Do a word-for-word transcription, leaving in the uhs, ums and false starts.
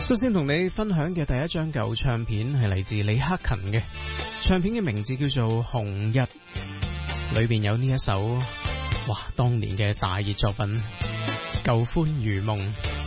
首先同你分享嘅第一張舊唱片係嚟自李克勤嘅，唱片嘅名字叫做《紅日》，裏邊有呢一首哇當年嘅大熱作品《舊歡如夢》。